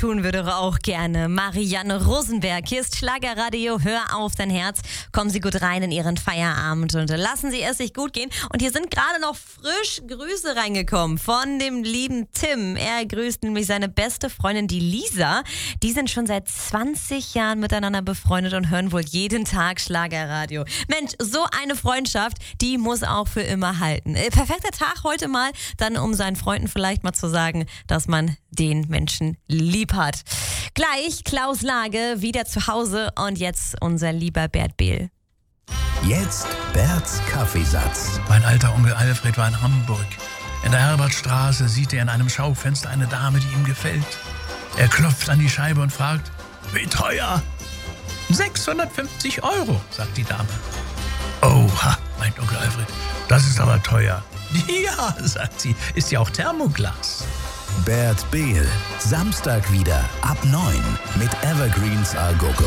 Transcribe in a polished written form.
tun wir doch auch gerne. Marianne Rosenberg, hier ist Schlagerradio, hör auf dein Herz. Kommen Sie gut rein in Ihren Feierabend und lassen Sie es sich gut gehen. Und hier sind gerade noch frisch Grüße reingekommen von dem lieben Tim. Er grüßt nämlich seine beste Freundin, die Lisa. Die sind schon seit 20 Jahren miteinander befreundet und hören wohl jeden Tag Schlagerradio. Mensch, so eine Freundschaft, die muss auch für immer halten. Perfekter Tag heute mal, dann um seinen Freunden vielleicht mal zu sagen, dass man den Menschen lieb hat. Gleich Klaus Lage wieder zu Hause und jetzt unser lieber Bert Behl. Jetzt Berts Kaffeesatz. Mein alter Onkel Alfred war in Hamburg. In der Herbertstraße sieht er in einem Schaufenster eine Dame, die ihm gefällt. Er klopft an die Scheibe und fragt, wie teuer? 650 €, sagt die Dame. Oha, meint Onkel Alfred, das ist aber teuer. Ja, sagt sie, ist ja auch Thermoglas. Bert Behl, Samstag wieder ab 9 mit Evergreens Algogo.